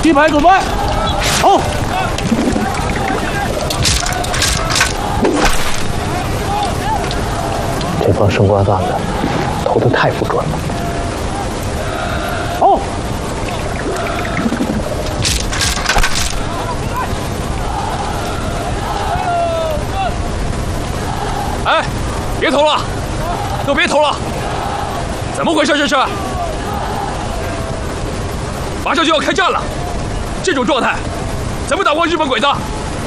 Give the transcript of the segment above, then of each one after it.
第一排准备，好。这帮生瓜蛋的投的太不准了。好。 哎，别投了，都别投了！怎么回事这是？马上就要开战了，这种状态，怎么打过日本鬼子？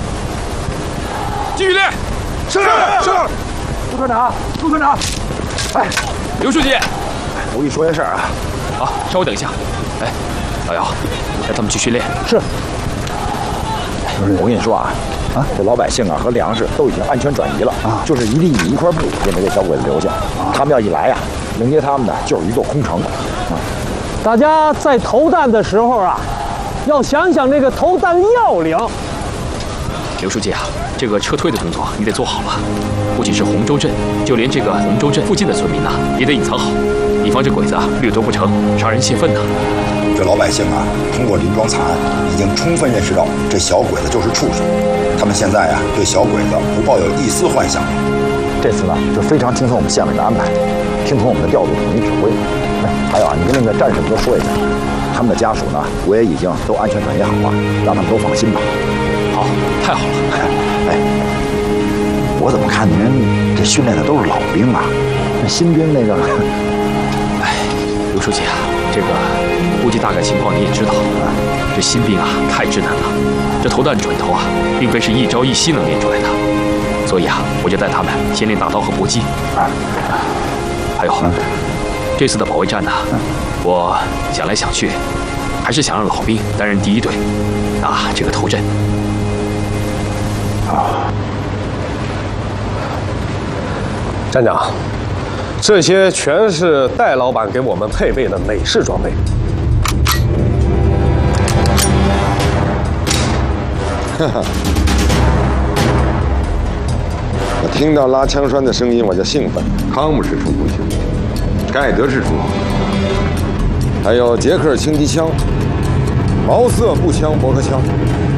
继续练。 是。陆团长，哎， 刘书记， 我跟你说件事啊。 好，稍微等一下。哎，老姚，带他们去训练。 是。我跟你说啊，这老百姓啊和粮食都已经安全转移了啊，就是一粒米一块布也没给小鬼子留下。他们要一来呀，迎接他们的就是一座空城。 大家在投弹的时候啊，要想想这个投弹要领。 刘书记啊，这个撤退的工作你得做好了，不仅是洪州镇，就连这个洪州镇附近的村民呐，也得隐藏好，以防这鬼子啊掠夺不成，杀人泄愤呐。 这老百姓啊，通过林庄惨案，已经充分认识到这小鬼子就是畜生。他们现在啊，对小鬼子不抱有一丝幻想。 这次呢，就非常听从我们县委的安排，听从我们的调度统一指挥。哎，还有啊，你跟那个战士们都说一下，他们的家属呢，我也已经都安全转移好了，让他们都放心吧。 好，太好了。 哎，我怎么看你们这训练的都是老兵啊？那新兵那个…… 哎，刘书记啊，这个估计大概情况你也知道，这新兵啊太稚嫩了，这投弹准头啊，并非是一朝一夕能练出来的，所以啊，我就带他们先练大刀和搏击。还有，这次的保卫战呢，我想来想去，还是想让老兵担任第一队，这个头阵。 站长，这些全是戴老板给我们配备的美式装备。 我听到拉枪栓的声音，我就兴奋。康姆式冲锋枪，盖德式冲锋枪，还有捷克轻机枪、毛瑟步枪、驳壳枪。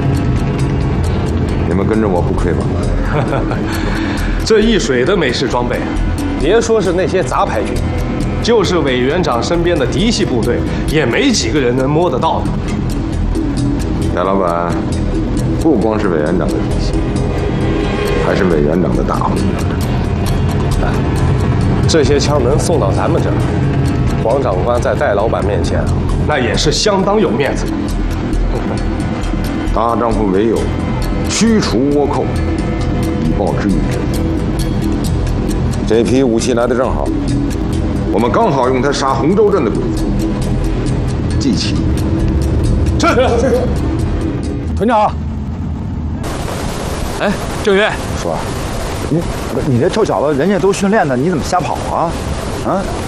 你们跟着我不亏吧？ 这一水的美式装备，别说是那些杂牌军，就是委员长身边的嫡系部队，也没几个人能摸得到的。 戴老板，不光是委员长的嫡系，还是委员长的大户。 这些枪能送到咱们这儿，黄长官在戴老板面前，那也是相当有面子的。 大丈夫唯有驱除倭寇，以报之以身。这批武器来的正好，我们刚好用它杀洪州镇的鬼子。记起。 是。 团长。 哎，郑源， 说，你这臭小子，人家都训练的，你怎么瞎跑啊？啊！